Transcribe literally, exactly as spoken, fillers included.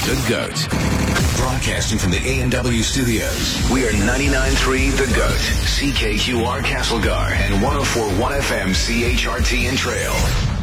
The GOAT. Broadcasting from the A and W studios, we are ninety-nine point three The GOAT, C K Q R Castlegar, and one oh four point one F M C H R T in Trail.